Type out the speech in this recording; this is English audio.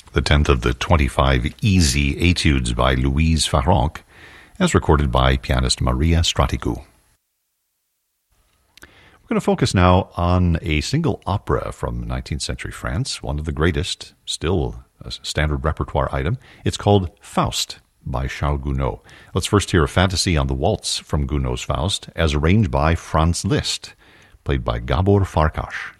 the 10th of the 25 easy etudes by Louise Farrenc, as recorded by pianist Maria Stratigou. We're going to focus now on a single opera from 19th century France, one of the greatest, still a standard repertoire item. It's called Faust by Charles Gounod. Let's first hear a fantasy on the waltz from Gounod's Faust, as arranged by Franz Liszt, played by Gabor Farkas.